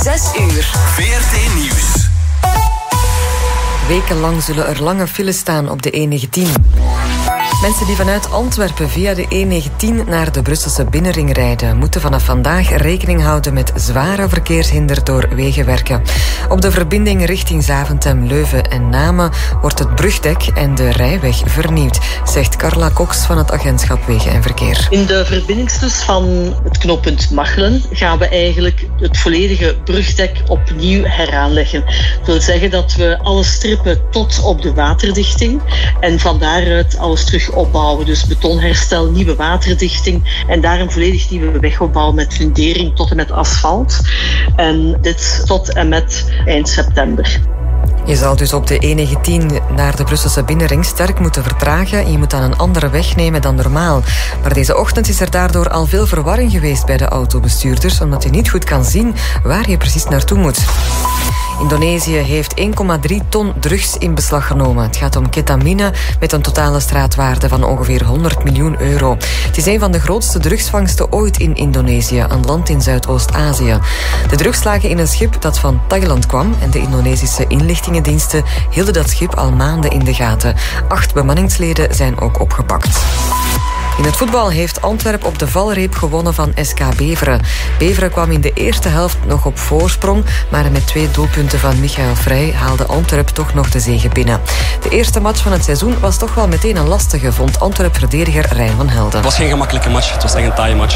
6 uur. VRT Nieuws. Wekenlang zullen er lange files staan op de E19. Mensen die vanuit Antwerpen via de E19 naar de Brusselse binnenring rijden, moeten vanaf vandaag rekening houden met zware verkeershinder door wegenwerken. Op de verbinding richting Zaventem, Leuven en Namen wordt het brugdek en de rijweg vernieuwd, zegt Carla Cox van het agentschap Wegen en Verkeer. In de verbindingstus van het knooppunt Machelen gaan we eigenlijk het volledige brugdek opnieuw heraanleggen. Dat wil zeggen dat we alle strippen tot op de waterdichting en van daaruit alles terug opbouwen. Dus betonherstel, nieuwe waterdichting en daar een volledig nieuwe weg opbouwen met fundering tot en met asfalt. En dit tot en met eind september. Je zal dus op de E19 naar de Brusselse binnenring sterk moeten vertragen en je moet dan een andere weg nemen dan normaal. Maar deze ochtend is er daardoor al veel verwarring geweest bij de autobestuurders, omdat je niet goed kan zien waar je precies naartoe moet. Indonesië heeft 1,3 ton drugs in beslag genomen. Het gaat om ketamine met een totale straatwaarde van ongeveer 100 miljoen euro. Het is een van de grootste drugsvangsten ooit in Indonesië, een land in Zuidoost-Azië. De drugs lagen in een schip dat van Thailand kwam en de Indonesische inlichtingendiensten hielden dat schip al maanden in de gaten. 8 bemanningsleden zijn ook opgepakt. In het voetbal heeft Antwerpen op de valreep gewonnen van SK Beveren. Beveren kwam in de eerste helft nog op voorsprong, maar met 2 doelpunten van Michael Vrij haalde Antwerpen toch nog de zege binnen. De eerste match van het seizoen was toch wel meteen een lastige, vond Antwerp-verdediger Rijn van Helden. Het was geen gemakkelijke match, het was echt een taaie match.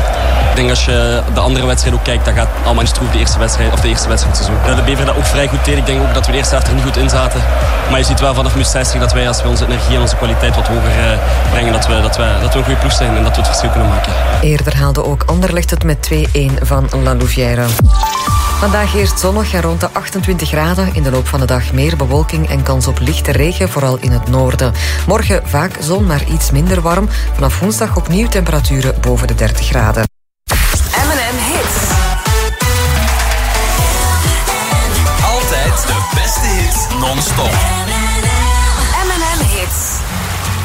Ik denk als je de andere wedstrijd ook kijkt, dan gaat allemaal stroef de eerste wedstrijd van het seizoen. De Beveren dat ook vrij goed deed. Ik denk ook dat we de eerste helft er niet goed in zaten. Maar je ziet wel vanaf minuut 60 dat wij, als we onze energie en onze kwaliteit wat hoger brengen, dat we een goede ploeg zijn en dat we het verschil kunnen maken. Eerder haalde ook Anderlecht het met 2-1 van La Louvière. Vandaag eerst zonnig en rond de 28 graden. In de loop van de dag meer bewolking en kans op lichte regen, vooral in het noorden. Morgen vaak zon, maar iets minder warm. Vanaf woensdag opnieuw temperaturen boven de 30 graden. M&M Hits. Altijd de beste hits non-stop.